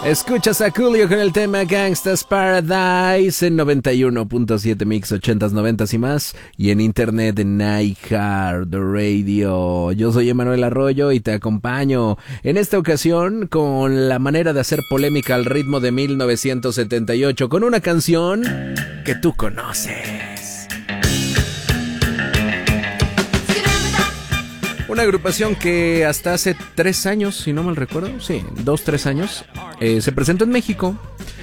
Escuchas a Coolio con el tema Gangsta's Paradise en 91.7 Mix 80s, 90s y más, y en internet en iHeart Radio. Yo soy Emanuel Arroyo y te acompaño en esta ocasión con la manera de hacer polémica al ritmo de 1978 con una canción que tú conoces. Una agrupación que hasta hace 3 años, si no mal recuerdo, sí, 2-3 años, se presentó en México.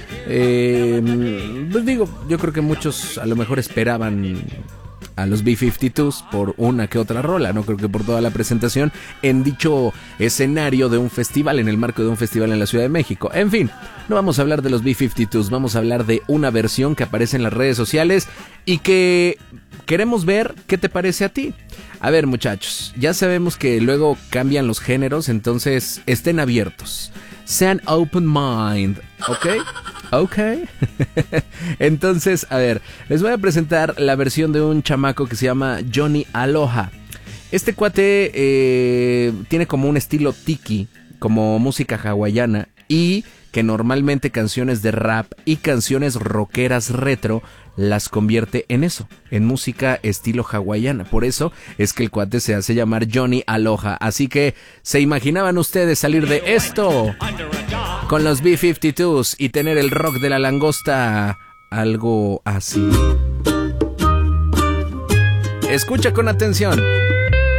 Pues digo, yo creo que muchos a lo mejor esperaban a los B-52s por una que otra rola, no creo que por toda la presentación en dicho escenario de un festival, en el marco de un festival en la Ciudad de México. En fin, no vamos a hablar de los B-52s, vamos a hablar de una versión que aparece en las redes sociales y que queremos ver qué te parece a ti. A ver, muchachos, ya sabemos que luego cambian los géneros, entonces estén abiertos. Sean open mind, ¿ok? Ok. Entonces, a ver, les voy a presentar la versión de un chamaco que se llama Johnny Aloha. Este cuate tiene como un estilo tiki, como música hawaiana, y que normalmente canciones de rap y canciones rockeras retro las convierte en eso, en música estilo hawaiana. Por eso es que el cuate se hace llamar Johnny Aloha. Así que, ¿se imaginaban ustedes salir de esto con los B-52s y tener el rock de la langosta? Algo así. Escucha con atención.